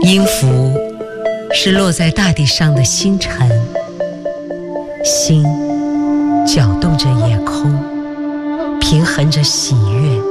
音符是落在大地上的星辰，心搅动着夜空，平衡着喜悦。